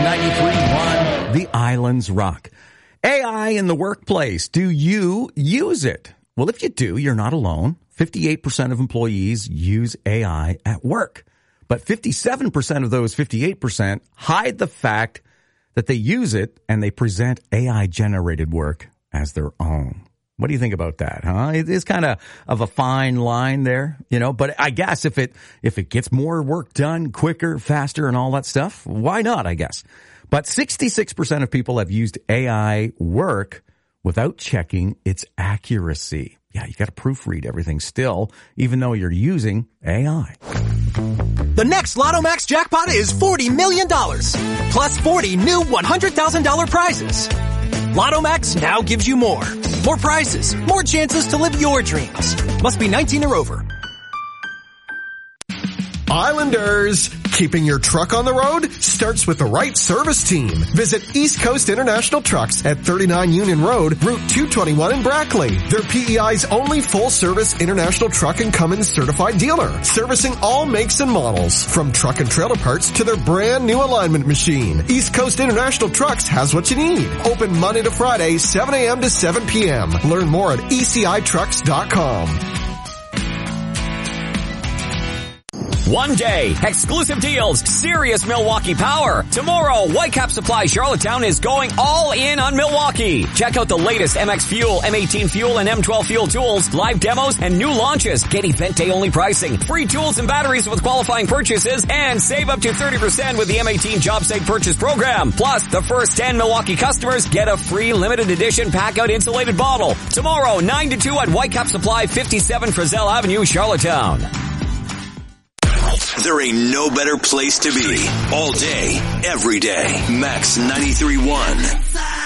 93.1, The Islands Rock. AI in the workplace. Do you use it? Well, if you do, you're not alone. 58% of employees use AI at work. But 57% of those 58% hide the fact that they use it and they present AI-generated work as their own. What do you think about that, huh? It is kind of a fine line there, but I guess if it gets more work done quicker, faster, and all that stuff, why not, I guess. But 66% of people have used AI work without checking its accuracy. Yeah, you got to proofread everything still, even though you're using AI. The next Lotto Max jackpot is $40 million, plus 40 new $100,000 prizes. Lotto Max now gives you more. More prizes, more chances to live your dreams. Must be 19 or over. Islanders, keeping your truck on the road starts with the right service team. Visit East Coast International Trucks at 39 Union Road, Route 221 in Brackley. They're PEI's only full-service international truck and Cummins certified dealer, servicing all makes and models, from truck and trailer parts to their brand new alignment machine. East Coast International Trucks has what you need. Open Monday to Friday, 7 a.m. to 7 p.m. Learn more at ECITrucks.com. One day, exclusive deals, serious Milwaukee power. Tomorrow, Whitecap Supply Charlottetown is going all in on Milwaukee. Check out the latest MX Fuel, M18 Fuel, and M12 Fuel tools, live demos, and new launches. Get event day only pricing, free tools and batteries with qualifying purchases, and save up to 30% with the M18 Job Site Purchase Program. Plus, the first 10 Milwaukee customers get a free limited edition pack-out insulated bottle. Tomorrow, 9 to 2 at Whitecap Supply, 57 Frizzell Avenue, Charlottetown. There ain't no better place to be. All day, every day. Max 93.1.